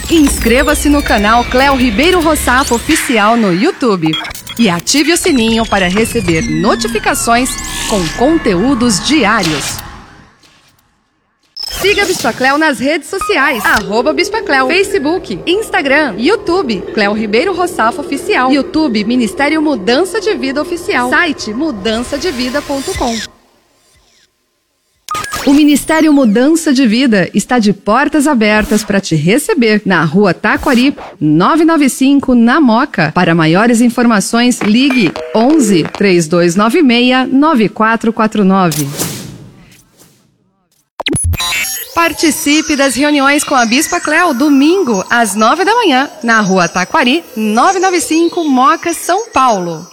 Inscreva-se no canal Cléo Ribeiro Rossafo Oficial no YouTube e ative o sininho para receber notificações com conteúdos diários. Siga a Bispa Cléo nas redes sociais, @Bispa Cléo, Facebook, Instagram, YouTube, Cléo Ribeiro Rossafo Oficial, YouTube, Ministério Mudança de Vida Oficial, site mudançadevida.com. O Ministério Mudança de Vida está de portas abertas para te receber na Rua Taquari, 995, na Moca. Para maiores informações, ligue 11 3296 9449. Participe das reuniões com a Bispa Cléo, domingo, às 9 da manhã, na Rua Taquari, 995, Moca, São Paulo.